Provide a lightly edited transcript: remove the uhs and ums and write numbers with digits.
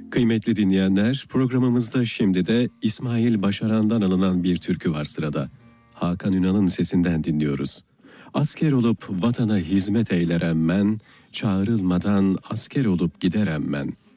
Kıymetli dinleyenler, programımızda şimdi de İsmail Başaran'dan alınan bir türkü var sırada. Hakan Ünal'ın sesinden dinliyoruz. Asker olup vatana hizmet eylerem men, çağrılmadan asker olup giderem men.